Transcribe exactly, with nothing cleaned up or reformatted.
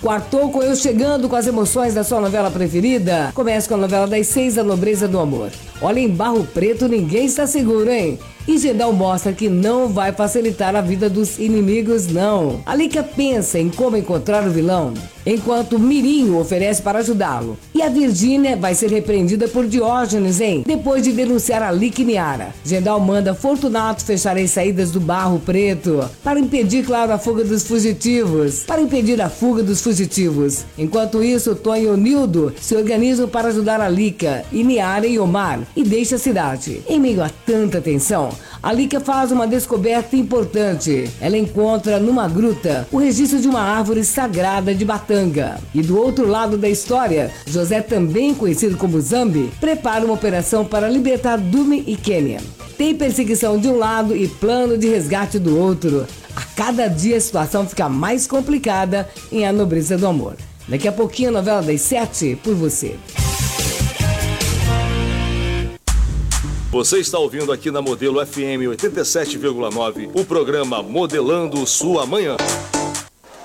Quartou com eu chegando com as emoções da sua novela preferida? Começa com a novela das seis, A Nobreza do Amor. Olha, em Barro Preto ninguém está seguro, hein? E Gerdau mostra que não vai facilitar a vida dos inimigos, não. A Líquia pensa em como encontrar o vilão, enquanto Mirinho oferece para ajudá-lo. E a Virgínia vai ser repreendida por Diógenes, hein? Depois de denunciar a Líquia e Niara. Gerdau manda Fortunato fechar as saídas do Barro Preto, para impedir, claro, a fuga dos fugitivos. Para impedir a fuga dos fugitivos. Enquanto isso, Tonho e Onildo se organizam para ajudar a Líquia, e Niara e Omar, e deixa a cidade. Em meio a tanta tensão, a Líquia faz uma descoberta importante. Ela encontra numa gruta o registro de uma árvore sagrada de Batanga. E do outro lado da história, José, também conhecido como Zambi, prepara uma operação para libertar Dumi e Kênia. Tem perseguição de um lado e plano de resgate do outro. A cada dia a situação fica mais complicada em A Nobreza do Amor. Daqui a pouquinho a novela das sete por você. Você está ouvindo aqui na Modelo F M oitenta e sete vírgula nove o programa Modelando Sua Manhã.